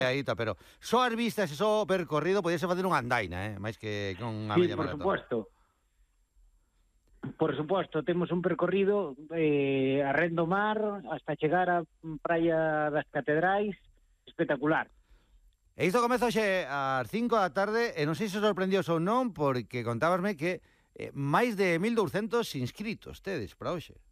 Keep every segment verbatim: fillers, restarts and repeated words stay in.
aí, tá, pero só as vistas e só o percorrido podíase facer unha andaina, eh? máis que con unha Sí, media por maratón. supuesto. Por supuesto, temos un percorrido eh, a Rendo Mar hasta chegar á Praia das Catedrais, espectacular. E isto comeza hoxe ás cinco da tarde, e non sei se sorprendios ou non, porque contábasme que eh, máis de mil douscentos inscritos tedes para hoxe.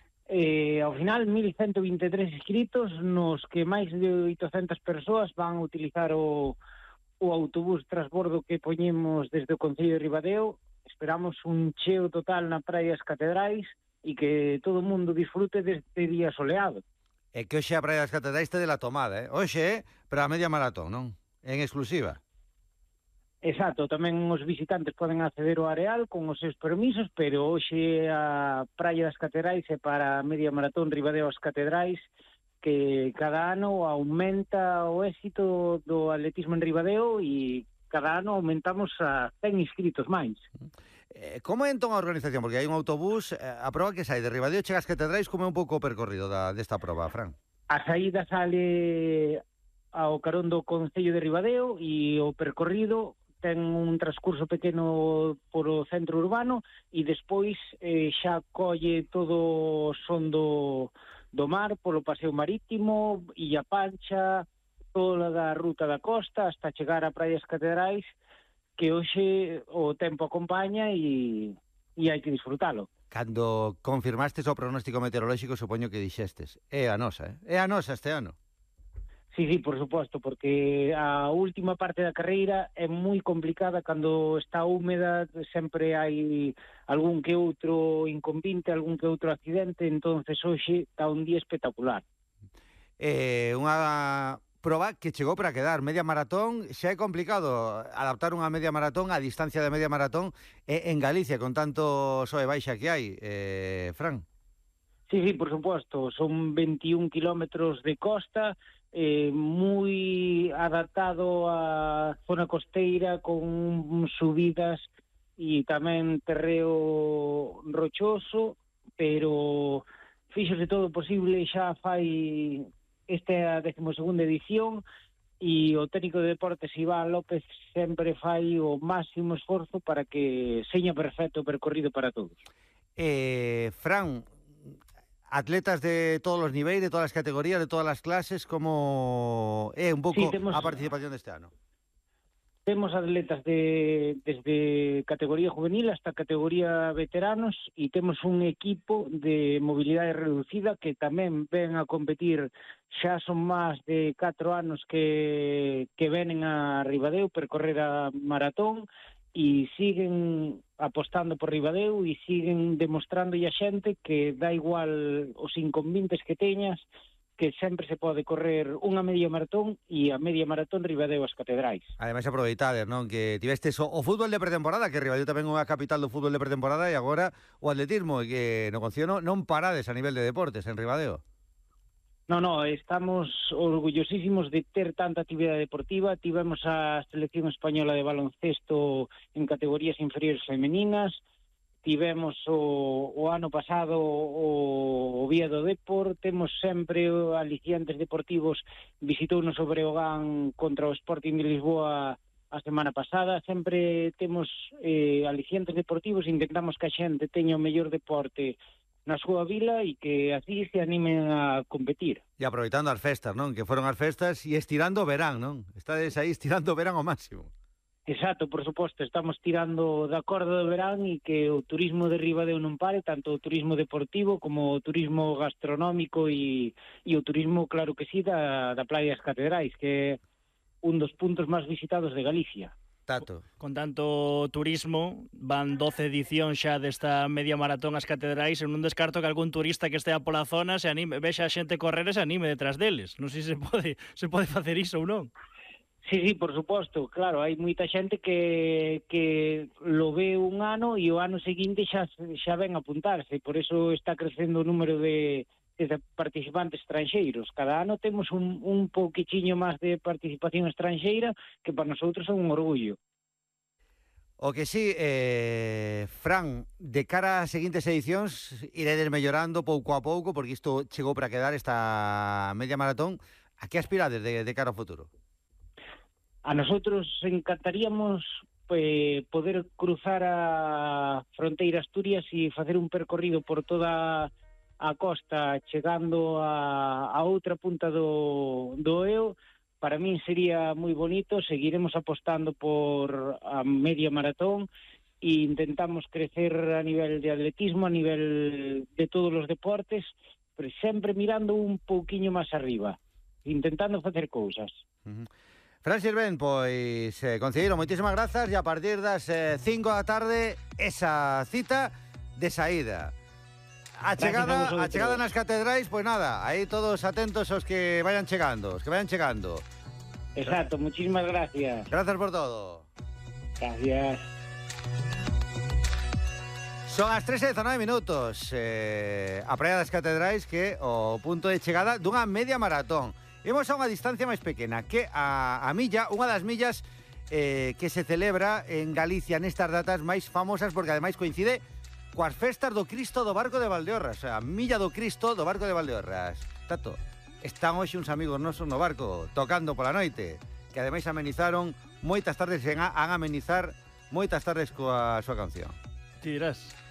Eh, ao final, mil ciento vinte e tres inscritos, nos que máis de oitocentas persoas van a utilizar o, o autobús transbordo que poñemos desde o Concello de Ribadeo. Esperamos un cheo total na Praia das Catedrais e que todo o mundo disfrute deste día soleado. E que hoxe a Praia das Catedrais te de la tomada, eh? Hoxe é para a media maratón, non? En exclusiva. Exacto, tamén os visitantes poden acceder ao areal con os seus permisos, pero hoxe a Praia das Catedrais é para a media maratón Ribadeo das Catedrais, que cada ano aumenta o éxito do atletismo en Ribadeo e cada ano aumentamos a cen inscritos máis. Eh, como é entón a organización? Porque hai un autobús, eh, a proba que sai de Ribadeo chega ás Catedrais, como é un pouco o percorrido da, desta proba, Fran? A saída sale ao carón do Concello de Ribadeo e o percorrido ten un transcurso pequeno por o centro urbano e despois eh, xa colle todo o son do, do mar polo paseo marítimo, Illa Pancha, toda a ruta da costa hasta chegar a Praias Catedrais, que hoxe o tempo acompaña e, e hai que disfrutalo. Cando confirmastes o pronóstico meteorolóxico, supoño que dixestes, é a nosa, eh? É a nosa este ano. Sí, sí, por suposto, porque a última parte da carreira é moi complicada cando está húmeda, sempre hai algún que outro inconvinte, algún que outro accidente, entonces hoxe está un día espectacular. Eh, unha proba que chegou para quedar, media maratón, xa é complicado adaptar unha media maratón a distancia de media maratón en Galicia, con tanto soe baixa que hai, eh, Fran? Sí, sí, por suposto, son veintiún kilómetros de costa, eh, moi adaptado á zona costeira con subidas e tamén terreo rochoso, pero fíxose todo posible, xa fai esta decimosegunda edición e o técnico de deportes Iván López sempre fai o máximo esforzo para que seña perfecto o percorrido para todos. Eh, Fran, atletas de todos os niveis, de todas as categorías, de todas as clases, como é un pouco sí, temos, a participación deste ano? Temos atletas de, desde categoría juvenil hasta categoría veteranos e temos un equipo de mobilidade reducida que tamén ven a competir, xa son máis de catro anos que, que venen a Ribadeo percorrer a maratón e siguen apostando por Ribadeo e siguen demostrando a xente que dá igual os inconvenientes que teñas, que sempre se pode correr unha media maratón e a media maratón Ribadeo as Catedrais. Ademais, aproveitades, non? Que tivestes o, o fútbol de pretemporada, que Ribadeo tamén é unha capital do fútbol de pretemporada, e agora o atletismo, que no Concello non parades a nivel de deportes en Ribadeo. No, no, estamos orgullosísimos de ter tanta actividade deportiva. Tivemos a selección española de baloncesto en categorías inferiores femeninas, tivemos o, o ano pasado o, o Oviedo Depor, temos sempre aliciantes deportivos, visitounos o Breogán contra o Sporting de Lisboa a semana pasada, sempre temos eh, aliciantes deportivos, intentamos que a xente teña o mellor deporte na súa vila e que así se animen a competir. E aproveitando as festas, non? Que foron as festas e estirando o verán, non? Estades aí estirando o verán ao máximo. Exacto, por suposto, estamos tirando da corda do verán e que o turismo de Ribadeo non pare, tanto o turismo deportivo como o turismo gastronómico e, e o turismo, claro que sí, da, da Praia das Catedrais, que é un dos puntos máis visitados de Galicia. Tato. Con tanto turismo, van doce edicións xa desta media maratón ás Catedrais, e non descarto que algún turista que estea pola zona se anime, vexa a xente correr e se anime detrás deles. Non sei se pode, se pode facer iso ou non. Sí, sí, por suposto, claro, hai moita xente que, que lo ve un ano e o ano seguinte xa, xa ven apuntarse, por eso está crecendo o número de, de participantes estranxeiros. Cada ano temos un, un pouquichiño máis de participación estranxeira que para nosotros é un orgullo. O que sí, eh, Fran, de cara ás seguintes edicións iredes mellorando pouco a pouco, porque isto chegou para quedar esta media maratón. A que aspirades de, de cara ao futuro? A nosotros encantaríamos pues, poder cruzar a fronteira Asturias e facer un percorrido por toda a costa, chegando a, a outra punta do, do Eo. Para min sería moi bonito. Seguiremos apostando por a media maratón e intentamos crecer a nivel de atletismo, a nivel de todos os deportes, pero sempre mirando un pouquiño máis arriba, intentando facer cousas. Uh-huh. Francis Ben, pois, eh, concelleiro, moitísimas grazas, e a partir das eh, cinco da tarde, esa cita de saída. A chegada, a, a chegada nas catedrais, pois nada, aí todos atentos aos que vayan chegando, os que vayan chegando. Exacto, muchísimas gracias. Gracias por todo. Gracias. Son as tres e dezanove minutos, eh, a Praia das Catedrais, que o punto de chegada dunha media maratón. Imos a unha distancia máis pequena, que a, a milla, unha das millas eh, que se celebra en Galicia nestas datas máis famosas, porque ademais coincide coas festas do Cristo do Barco de Valdeorras, a milla do Cristo do Barco de Valdeorras. Tato, están hoxe uns amigos nosos no barco, tocando pola noite, que ademais amenizaron moitas tardes, en a, a amenizar moitas tardes coa súa canción. Ti dirás.